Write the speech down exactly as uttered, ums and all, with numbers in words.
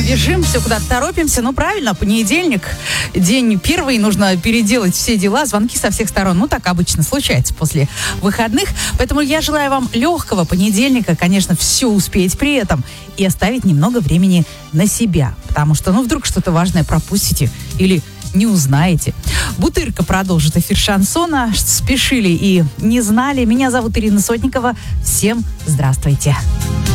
бежим, все куда-то торопимся. Ну, правильно, понедельник, день первый, нужно переделать все дела, звонки со всех сторон. Ну, так обычно случается после выходных. Поэтому я желаю вам легкого понедельника, конечно, все успеть при этом и оставить немного времени на себя. Потому что, ну, вдруг что-то важное пропустите или не узнаете. Бутырка продолжит эфир шансона. Спешили и не знали. Меня зовут Ирина Сотникова. Всем здравствуйте.